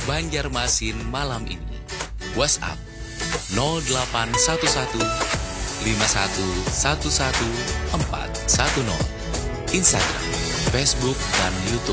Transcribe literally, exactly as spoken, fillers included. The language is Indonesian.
Banjarmasin malam ini. WhatsApp nol delapan satu satu lima satu satu satu empat satu nol. Instagram, Facebook, dan YouTube.